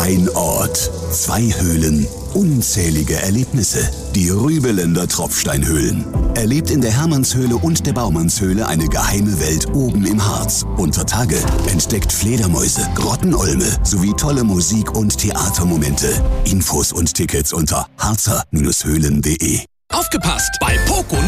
Ein Ort, 2 Höhlen, unzählige Erlebnisse. Die Rübeländer Tropfsteinhöhlen. Erlebt in der Hermannshöhle und der Baumannshöhle eine geheime Welt oben im Harz. Unter Tage entdeckt Fledermäuse, Grottenolme sowie tolle Musik- und Theatermomente. Infos und Tickets unter harzer-höhlen.de. Aufgepasst! Bei Poco